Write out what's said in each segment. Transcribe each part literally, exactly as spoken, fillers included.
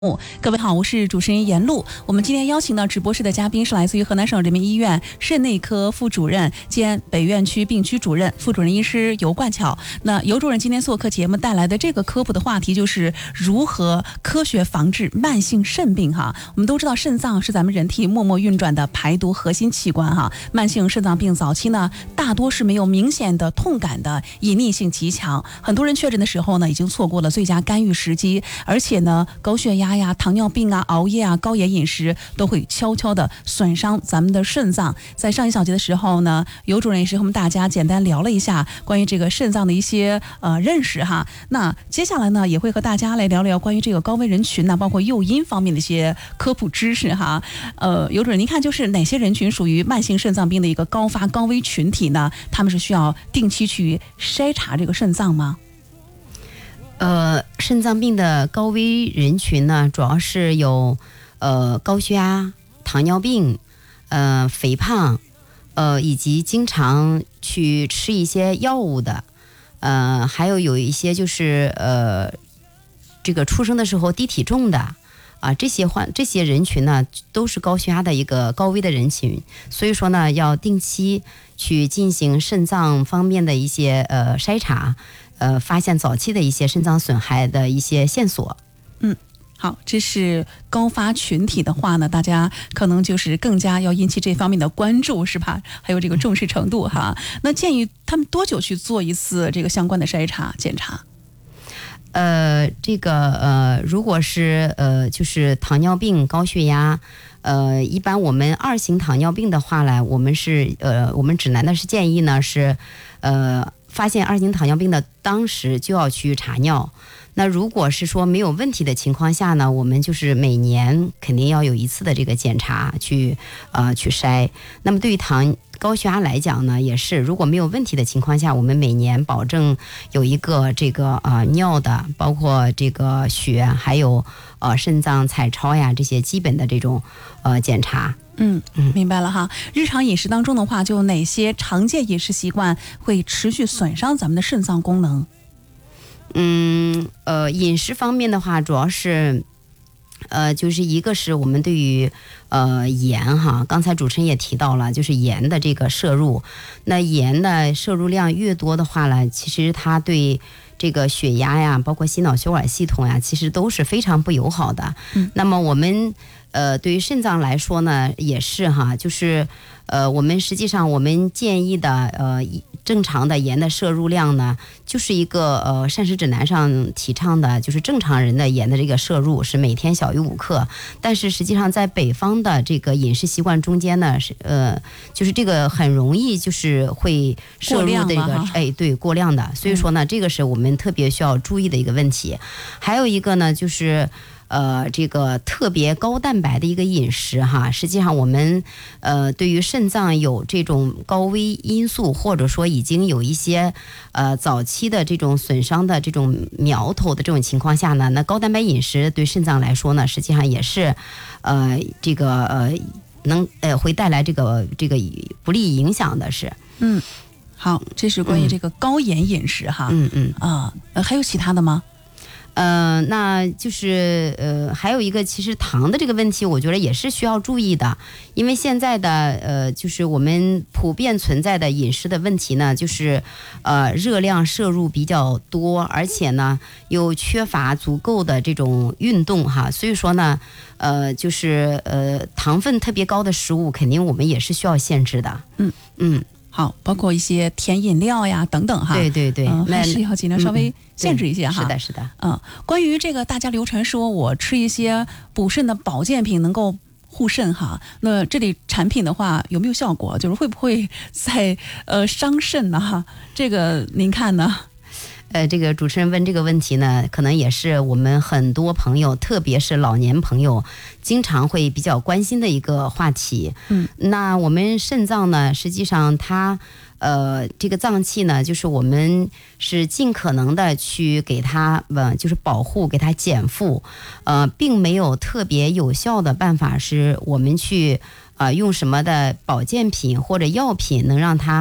哦，各位好，我是主持人严璐。我们今天邀请到直播室的嘉宾是来自于河南省人民医院肾内科副主任兼北院区病区主任、副主任医师尤冠巧。那尤主任今天做客节目带来的这个科普的话题就是如何科学防治慢性肾病哈。我们都知道肾脏是咱们人体默默运转的排毒核心器官哈。慢性肾脏病早期呢，大多是没有明显的痛感的，隐匿性极强。很多人确诊的时候呢，已经错过了最佳干预时机，而且呢，高血压呀、糖尿病啊、熬夜啊、高盐饮食都会悄悄的损伤咱们的肾脏。在上一小节的时候呢，尤主任也是和我们大家简单聊了一下关于这个肾脏的一些呃认识哈。那接下来呢，也会和大家来聊聊关于这个高危人群呢，包括诱因方面的一些科普知识哈。呃，尤主任，您看就是哪些人群属于慢性肾脏病的一个高发高危群体呢？他们是需要定期去筛查这个肾脏吗？ 呃，肾脏病的高危人群呢，主要是有呃高血压、糖尿病、呃肥胖，呃以及经常去吃一些药物的，呃还有有一些就是呃这个出生的时候低体重的啊，这些患这些人群呢都是高血压的一个高危的人群，所以说呢要定期去进行肾脏方面的一些呃筛查。呃，发现早期的一些肾脏损害的一些线索。 嗯，好，这是高发群体的话呢，大家可能就是更加要引起这方面的关注，是吧？还有这个重视程度哈。那建议他们多久去做一次这个相关的筛查检查？ 呃，这个呃，如果是呃，就是糖尿病、高血压，呃，一般我们二型糖尿病的话呢，我们是呃，我们指南的是建议呢是呃。发现二型糖尿病的当时就要去查尿。那如果是说没有问题的情况下呢，我们就是每年肯定要有一次的这个检查去呃去筛。那么对于糖高血压来讲呢，也是如果没有问题的情况下，我们每年保证有一个这个呃尿的，包括这个血，还有呃肾脏彩超呀这些基本的这种呃检查。 嗯，明白了哈。日常饮食当中的话，就哪些常见饮食习惯会持续损伤咱们的肾脏功能？ 嗯，呃，饮食方面的话，主要是，呃，就是一个是我们对于呃盐哈，刚才主持人也提到了，就是盐的这个摄入。那盐的摄入量越多的话呢，其实它对这个血压呀，包括心脑血管系统呀，其实都是非常不友好的。嗯，那么我们呃对于肾脏来说呢，也是哈，就是呃我们实际上我们建议的呃正常的盐的摄入量呢，就是一个呃膳食指南上提倡的，就是正常人的盐的这个摄入是每天小于五克。但是实际上在北方的这个饮食习惯中间呢，是呃就是这个很容易就是会摄入的这个哎对过量的，所以说呢，这个是我们特别需要注意的一个问题。还有一个呢，就是呃，这个特别高蛋白的一个饮食哈，实际上我们呃对于肾脏有这种高危因素，或者说已经有一些呃早期的这种损伤的这种苗头的这种情况下呢，那高蛋白饮食对肾脏来说呢，实际上也是呃这个呃能呃会带来这个这个不利影响的是。 嗯，好，这是关于这个高盐饮食哈。 嗯嗯啊，呃，还有其他的吗？ 呃，那就是呃，还有一个，其实糖的这个问题，我觉得也是需要注意的，因为现在的呃，就是我们普遍存在的饮食的问题呢，就是呃，热量摄入比较多，而且呢又缺乏足够的这种运动哈，所以说呢，呃，就是呃，糖分特别高的食物，肯定我们也是需要限制的。嗯嗯。 好，包括一些甜饮料呀等等哈。 对对对， 嗯、还是要尽量稍微限制一些哈。 是的，是的。 嗯，关于这个，大家流传说我吃一些补肾的保健品能够护肾哈，那这类产品的话有没有效果？就是会不会在呃伤肾呢？哈，这个您看呢？ 呃，这个主持人问这个问题呢，可能也是我们很多朋友，特别是老年朋友，经常会比较关心的一个话题。嗯，那我们肾脏呢，实际上它呃这个脏器呢，就是我们是尽可能的去给它呃就是保护，给它减负，呃，并没有特别有效的办法是我们去呃用什么的保健品或者药品能让它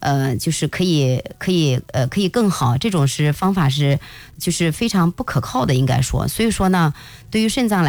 呃，就是可以可以呃可以更好，这种是方法是就是非常不可靠的，应该说。所以说呢，对于肾脏来